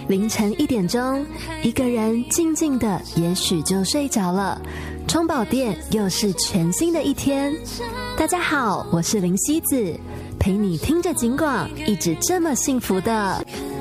凌晨1点钟，一个人静静的也许就睡着了。充饱电，又是全新的一天。大家好，我是林希子，陪你听着警广，一直这么幸福的。